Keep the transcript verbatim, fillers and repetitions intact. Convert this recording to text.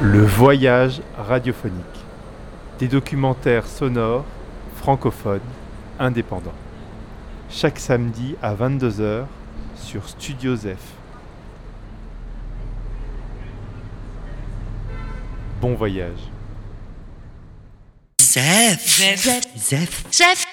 Le voyage radiophonique. Des documentaires sonores, francophones, indépendants. Chaque samedi à vingt-deux heures sur Studio Zef. Bon voyage. Zef. Zef. Zef. Zef.